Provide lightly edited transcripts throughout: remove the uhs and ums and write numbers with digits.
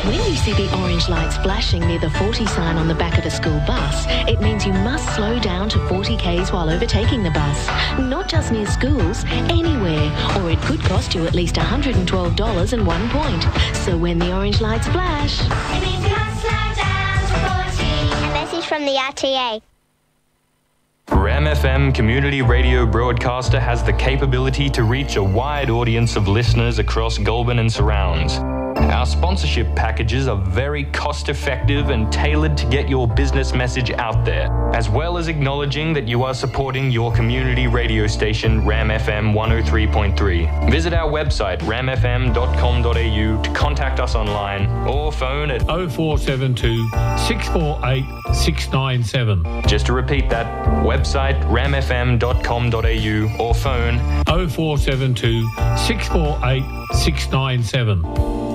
When you see the orange lights flashing near the 40 sign on the back of a school bus, it means you must slow down to 40 k's while overtaking the bus. Not just near schools, anywhere, or it could cost you at least $112 and 1 point. So when the orange lights flash, it means you must slow down to 40. A message from the RTA. Ram FM Community Radio Broadcaster has the capability to reach a wide audience of listeners across Goulburn and surrounds. Our sponsorship packages are very cost-effective and tailored to get your business message out there, as well as acknowledging that you are supporting your community radio station, Ram FM 103.3. Visit our website, ramfm.com.au, to contact us online or phone at 0472 648 697. Just to repeat that, website ramfm.com.au or phone 0472 648 697.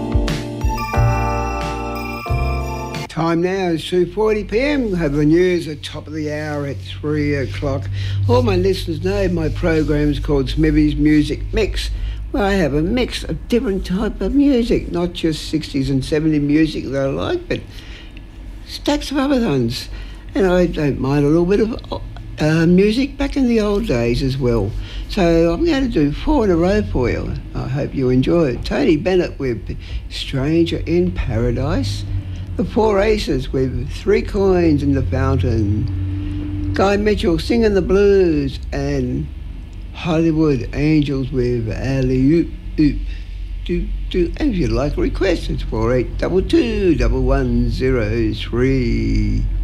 Time now is 2:40pm. We'll have the news at top of the hour at 3 o'clock. All my listeners know my program is called Smithy's Music Mix, where I have a mix of different type of music, not just 60s and 70s music that I like, but stacks of other ones. And I don't mind a little bit of music back in the old days as well. So I'm going to do 4 in a row for you. I hope you enjoy it. Tony Bennett with Stranger in Paradise. The Four Aces with 3 Coins in the Fountain. Guy Mitchell singing the blues. And Hollywood Angels with Alley Oop Oop. And if you'd like a request, it's 4822 1103.